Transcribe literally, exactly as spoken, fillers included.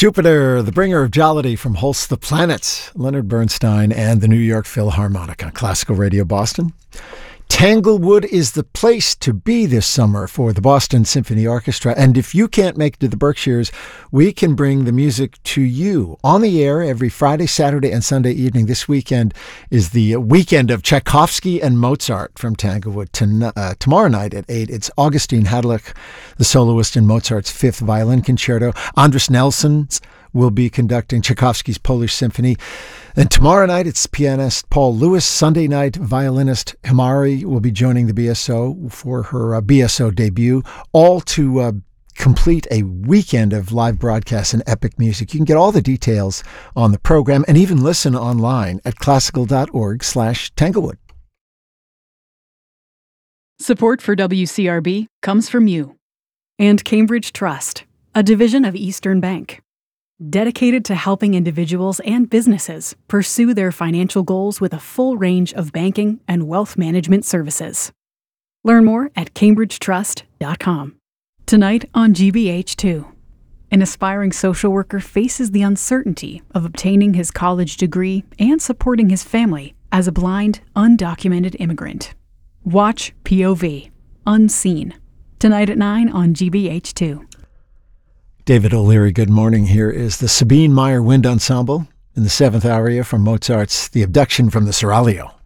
Jupiter, the bringer of jollity from Holst the Planets, Leonard Bernstein and the New York Philharmonic on Classical Radio Boston. Tanglewood is the place to be this summer for the Boston Symphony Orchestra. And if you can't make it to the Berkshires, we can bring the music to you on the air every Friday, Saturday, and Sunday evening. This weekend is the weekend of Tchaikovsky and Mozart from Tanglewood. To, uh, tomorrow night at eight, it's Augustine Hadlick, the soloist in Mozart's Fifth Violin Concerto. Andris Nelsons will be conducting Tchaikovsky's Polish Symphony. And tomorrow night, it's pianist Paul Lewis. Sunday night, violinist Himari will be joining the B S O for her uh, B S O debut, all to uh, complete a weekend of live broadcasts and epic music. You can get all the details on the program and even listen online at classical.org slash Tanglewood. Support for W C R B comes from you and Cambridge Trust, a division of Eastern Bank, dedicated to helping individuals and businesses pursue their financial goals with a full range of banking and wealth management services. Learn more at cambridge trust dot com. Tonight on G B H two, an aspiring social worker faces the uncertainty of obtaining his college degree and supporting his family as a blind, undocumented immigrant. Watch P O V, Unseen, tonight at nine on G B H two. David O'Leary, good morning. Here is the Sabine Meyer Wind Ensemble in the seventh aria from Mozart's The Abduction from the Seraglio.